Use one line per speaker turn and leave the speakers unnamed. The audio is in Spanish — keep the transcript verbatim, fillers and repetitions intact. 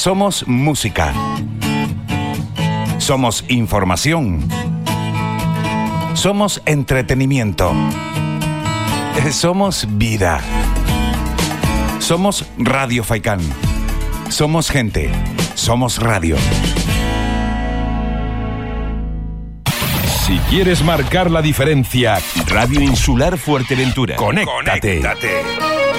Somos música. Somos información. Somos entretenimiento. Somos vida. Somos Radio Faikán. Somos gente. Somos radio.
Si quieres marcar la diferencia, Radio Insular Fuerteventura. Conéctate.
Conéctate.